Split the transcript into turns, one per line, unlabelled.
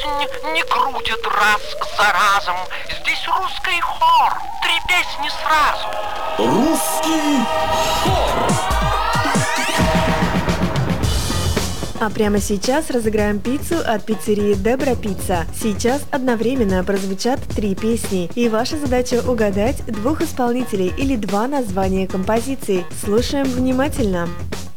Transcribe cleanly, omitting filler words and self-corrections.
жизнь не крутят раз за разом. Здесь русский хор, 3 песни сразу.
Русский хор.
А прямо сейчас разыграем пиццу от пиццерии Дебра Пицца. Сейчас одновременно прозвучат 3 песни, и ваша задача угадать 2 исполнителей или 2 названия композиции. Слушаем внимательно.